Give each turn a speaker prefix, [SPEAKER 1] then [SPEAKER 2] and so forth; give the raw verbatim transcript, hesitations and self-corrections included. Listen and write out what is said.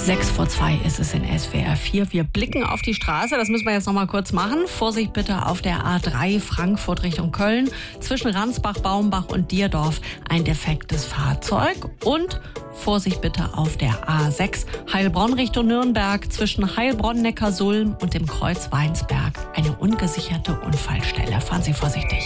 [SPEAKER 1] Sechs vor zwei ist es in S W R vier. Wir blicken auf die Straße. Das müssen wir jetzt noch mal kurz machen. Vorsicht bitte auf der A drei Frankfurt Richtung Köln. Zwischen Ransbach, Baumbach und Dierdorf ein defektes Fahrzeug. Und Vorsicht bitte auf der A sechs Heilbronn Richtung Nürnberg. Zwischen Heilbronn, Neckarsulm und dem Kreuz Weinsberg eine ungesicherte Unfallstelle. Fahren Sie vorsichtig.